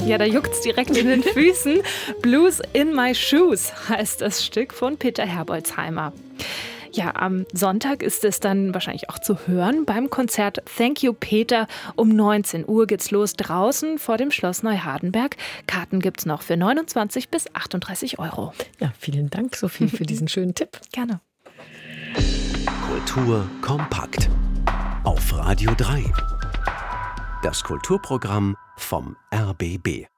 Ja, da juckt's direkt in den Füßen. Blues in My Shoes heißt das Stück von Peter Herbolzheimer. Ja, am Sonntag ist es dann wahrscheinlich auch zu hören beim Konzert Thank You Peter. Um 19 Uhr geht's los draußen vor dem Schloss Neuhardenberg. Karten gibt's noch für 29 bis 38 Euro. Ja, vielen Dank, Sophie, für diesen schönen Tipp. Gerne. Kultur kompakt. Auf Radio 3. Das Kulturprogramm vom RBB.